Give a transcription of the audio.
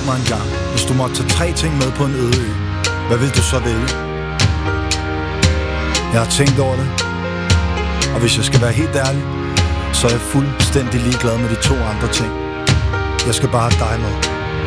mig en gang, hvis du måtte tage 3 ting med på en øde ø, hvad vil du så vælge? Jeg har tænkt over det, og hvis jeg skal være helt ærlig, så er jeg fuldstændig ligeglad med de 2 andre ting. Jeg skal bare have dig med.